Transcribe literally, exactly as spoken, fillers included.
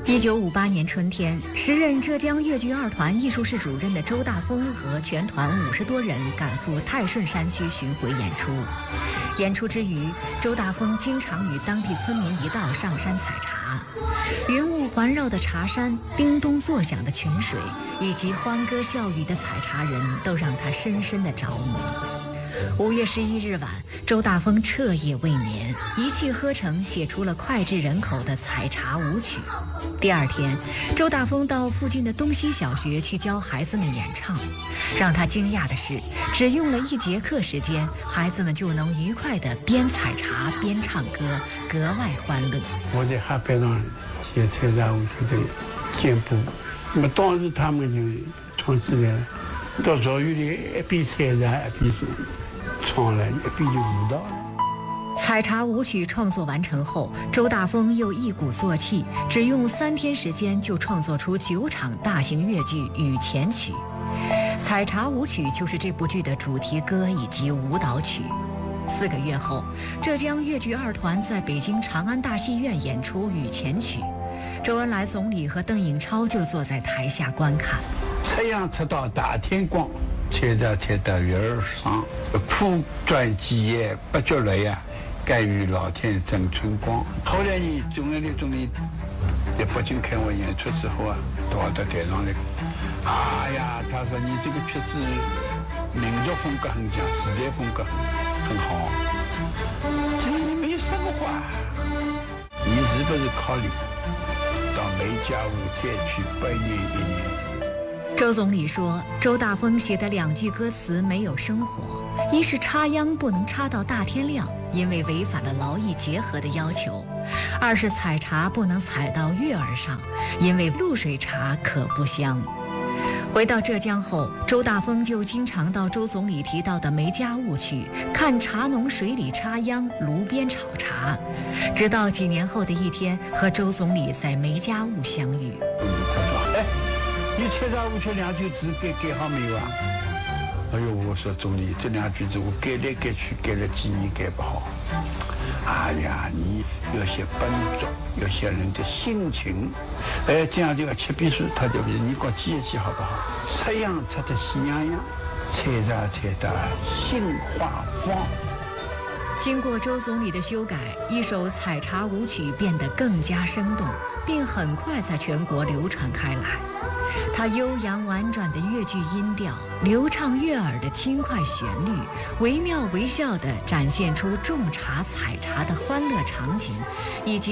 一九五八年春天，时任浙江粤剧二团艺术室主任的周大风和全团五十多人赶赴泰顺山区巡回演出。演出之余，周大风经常与当地村民一道上山采茶。云雾环绕的茶山，叮咚作响的泉水，以及欢歌笑语的采茶人，都让他深深的着迷。五月十一日晚，周大风彻夜未眠，一气呵成写出了脍炙人口的采茶舞曲。第二天，周大风到附近的东西小学去教孩子们演唱。让他惊讶的是，只用了一节课时间，孩子们就能愉快地边采茶边唱歌，格外欢乐。 我在海边上写采茶舞曲的进步，那么当时他们就创起来了，到赵玉里一边采茶一边唱了，一边就舞蹈了。 采茶舞曲创作完成后，周大风又一鼓作气，只用三天时间就创作出九场大型越剧《雨前曲》。采茶舞曲就是这部剧的主题歌以及舞蹈曲。四个月后，浙江越剧二团在北京长安大戏院演出《雨前曲》，周恩来总理和邓颖超就坐在台下观看。 太阳出到大天光，采茶采到月儿上，苦转几夜不觉累呀，甘于老天赠春光。后来呢，周恩来总理在北京开完演出之后啊，到我到台上来，哎呀，他说你这个曲子民族风格很强，时代风格很很好，这里没有什么话，你是不是考虑到梅家坞再去百年一年？ 周总理说，周大风写的两句歌词没有生活，一是插秧不能插到大天亮，因为违反了劳逸结合的要求；二是采茶不能采到月儿上，因为露水茶可不香。回到浙江后，周大风就经常到周总理提到的梅家坞去看茶农水里插秧，炉边炒茶，直到几年后的一天，和周总理在梅家坞相遇。 你采茶舞曲两句字改改好没有啊？哎呦，我说总理，这两句字我改来改去改了几年改不好。哎呀，你要写本质，要写人的心情，哎，这样就要七笔书，他就你搞记一记好不好？出洋出的喜洋洋，采茶采到心花放。 经过周总理的修改，一首采茶舞曲变得更加生动，并很快在全国流传开来。它悠扬婉转的越剧音调，流畅悦耳的轻快旋律，惟妙惟肖地展现出种茶采茶的欢乐场景，以及